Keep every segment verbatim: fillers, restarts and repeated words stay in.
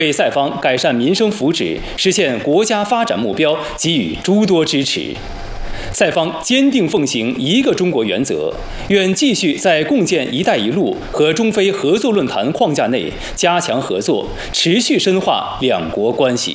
为赛方改善民生福祉、实现国家发展目标给予诸多支持。赛方坚定奉行一个中国原则，愿继续在共建“一带一路”和中非合作论坛框架内加强合作，持续深化两国关系。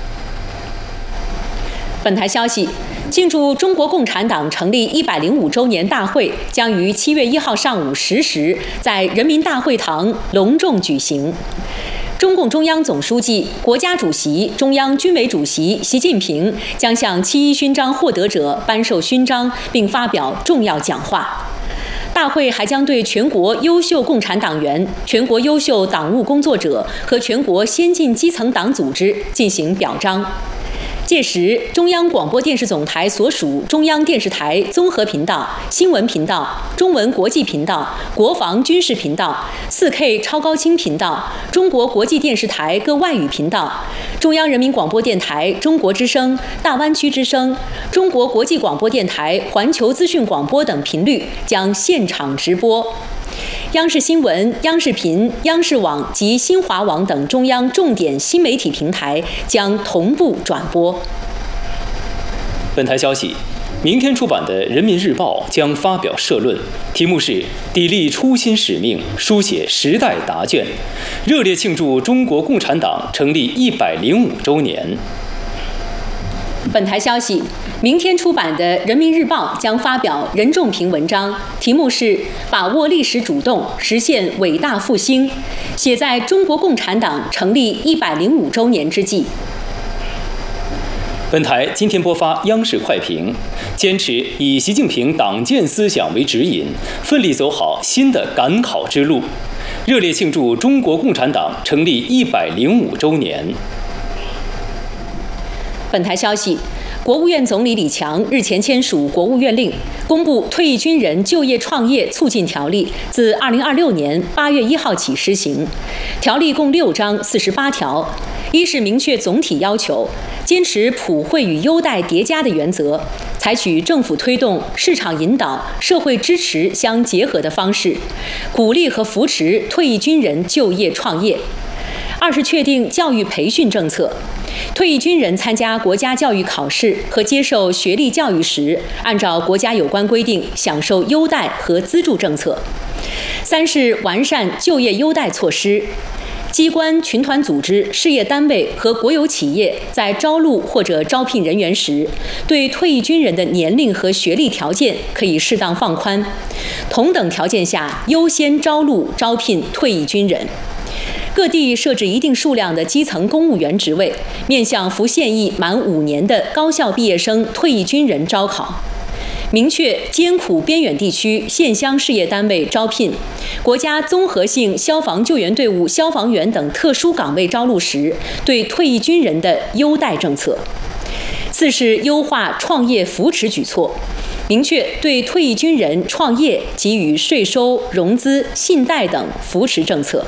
本台消息，庆祝中国共产党成立一百零五周年大会将于七月一号上午十时在人民大会堂隆重举行。中共中央总书记、国家主席、中央军委主席习近平将向七一勋章获得者颁授勋章，并发表重要讲话。大会还将对全国优秀共产党员、全国优秀党务工作者和全国先进基层党组织进行表彰。届时，中央广播电视总台所属中央电视台综合频道、新闻频道、中文国际频道、国防军事频道、四 K 超高清频道、中国国际电视台各外语频道、中央人民广播电台中国之声、大湾区之声、中国国际广播电台环球资讯广播等频率将现场直播。央视新闻、央视频、央视网及新华网等中央重点新媒体平台将同步转播。 本台消息，明天出版的《人民日报》将发表社论，题目是“砥砺初心使命，书写时代答卷”，热烈庆祝中国共产党成立一百零五周年。 本台消息，明天出版的《人民日报》将发表任仲平文章，题目是“把握历史主动，实现伟大复兴”，写在中国共产党成立一百零五周年之际。 本台今天播发央视快评，坚持以习近平党建思想为指引，奋力走好新的赶考之路，热烈庆祝中国共产党成立一百零五周年。 本台消息，国务院总理李强日前签署国务院令，公布《退役军人就业创业促进条例》，自二零二六年八月一号起施行。条例共六章四十八条，一是明确总体要求，坚持普惠与优待叠加的原则，采取政府推动、市场引导、社会支持相结合的方式，鼓励和扶持退役军人就业创业。二是确定教育培训政策，退役军人参加国家教育考试和接受学历教育时，按照国家有关规定享受优待和资助政策。三是完善就业优待措施，机关、群团组织、事业单位和国有企业在招录或者招聘人员时，对退役军人的年龄和学历条件可以适当放宽，同等条件下优先招录招聘退役军人。各地设置一定数量的基层公务员职位，面向服现役满五年的高校毕业生退役军人招考。明确艰苦边远地区县乡事业单位招聘、国家综合性消防救援队伍消防员等特殊岗位招录时，对退役军人的优待政策。四是优化创业扶持举措，明确对退役军人创业给予税收、融资、信贷等扶持政策。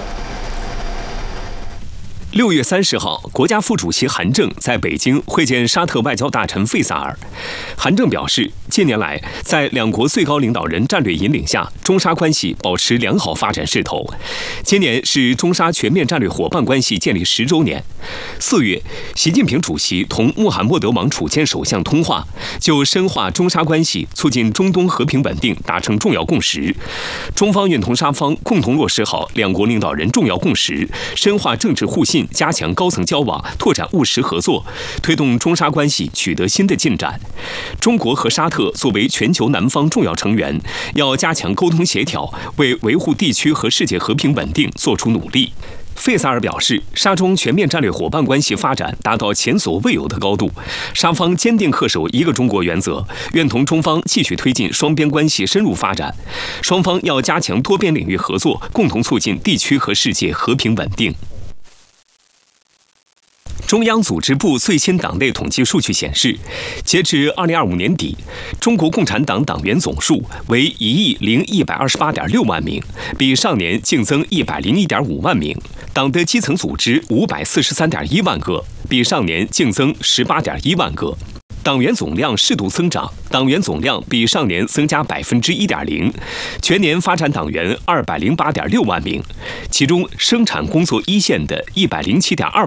六月三十号，国家副主席韩正在北京会见沙特外交大臣费萨尔。韩正表示，近年来，在两国最高领导人战略引领下，中沙关系保持良好发展势头。今年是中沙全面战略伙伴关系建立十周年。四月，习近平主席同穆罕默德王储兼首相通话，就深化中沙关系、促进中东和平稳定达成重要共识。中方愿同沙方共同落实好两国领导人重要共识，深化政治互信，加强高层交往，拓展务实合作，推动中沙关系取得新的进展。中国和沙特作为全球南方重要成员，要加强沟通协调，为维护地区和世界和平稳定做出努力。费萨尔表示，沙中全面战略伙伴关系发展达到前所未有的高度，沙方坚定恪守一个中国原则，愿同中方继续推进双边关系深入发展。双方要加强多边领域合作，共同促进地区和世界和平稳定。中央组织部最新党内统计数据显示，截至二零二五年底，中国共产党党员总数为一亿零一百二十八点六万名，比上年净增一百零一点五万名。党的基层组织五百四十三点一万个，比上年净增十八点一万个。党员总量适度增长，党员总量比上年增加百分之一点零，全年发展党员二百零八点六万名，其中生产工作一线的一百零七点二万。